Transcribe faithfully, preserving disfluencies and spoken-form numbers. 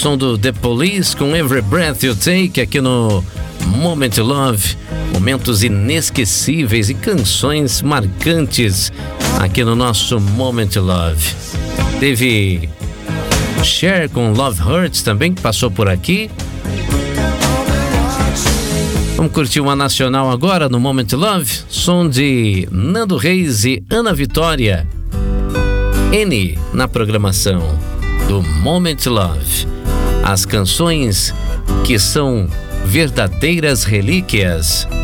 som do The Police com Every Breath You Take aqui no Moment Love. Momentos inesquecíveis e canções marcantes aqui no nosso Moment Love. Teve Cher com Love Hurts também, que passou por aqui. Vamos curtir uma nacional agora no Moment Love. Som de Nando Reis e Ana Vitória. N na programação do Moment Love. As canções que são verdadeiras relíquias.